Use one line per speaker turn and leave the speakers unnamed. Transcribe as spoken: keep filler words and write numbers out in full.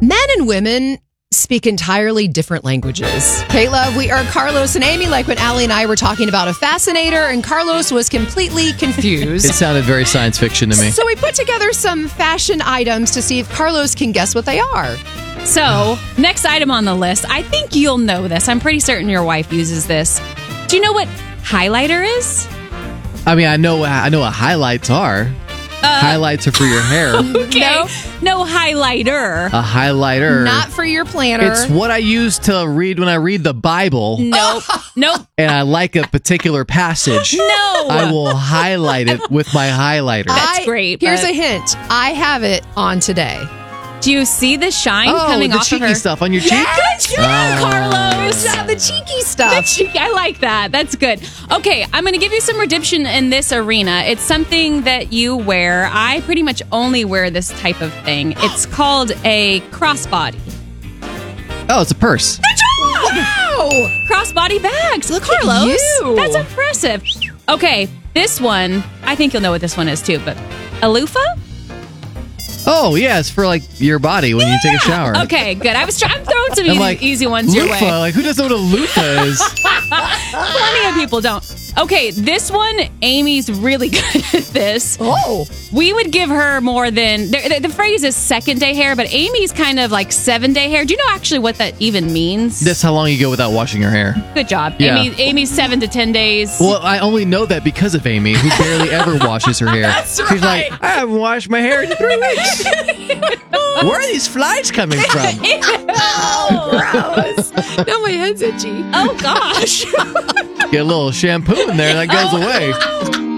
Men and women speak entirely different languages. Okay, love, we are Carlos and Amy, like when Allie and I were talking about a fascinator, and Carlos was completely confused.
It sounded very science fiction to me.
So we put together some fashion items to see if Carlos can guess what they are.
So, next item on the list, I think you'll know this. I'm pretty certain your wife uses this. Do you know what highlighter is?
I mean, I know I know what highlights are. Uh, Highlights are for your hair.
Okay. No, no highlighter.
A highlighter.
Not for your planner.
It's what I use to read when I read the Bible.
Nope. Nope.
And I like a particular passage.
No.
I will highlight it with my highlighter.
That's
I,
great.
Here's
but-
a hint. I have it on today.
Do you see the shine
oh,
coming
the
off
cheeky
of her?
stuff on your
Yes!
cheek?
Good job,
Oh.
Carlos.
Good job, the cheeky
The
stuff.
cheek- I like that. That's good. Okay, I'm going to give you some redemption in this arena. It's something that you wear. I pretty much only wear this type of thing. It's called a crossbody.
Oh, it's a purse.
Wow!
Crossbody bags.
Look at
Carlos.
you.
That's impressive. Okay, this one, I think you'll know what this one is too, but a loofah?
Oh, yeah, it's for like your body when you take a shower.
Okay, good. I was trying to throw some
I'm
easy,
like,
easy ones your
loofah?
way.
Like, who doesn't know what a loofah is?
Plenty of people don't. Okay, this one, Amy's really good at this.
Oh.
We would give her more than the, the, the phrase is second day hair, but Amy's kind of like seven day hair. Do you know actually what that even means?
That's how long you go without washing your hair.
Good job.
Yeah.
Amy, Amy's seven to ten days.
Well, I only know that because of Amy, who barely ever washes her hair.
That's
She's
right.
like, I haven't washed my hair in three weeks. Where are these flies coming from?
Oh, gross. Now my head's itchy.
Oh gosh.
Get a little shampoo in there, that goes away.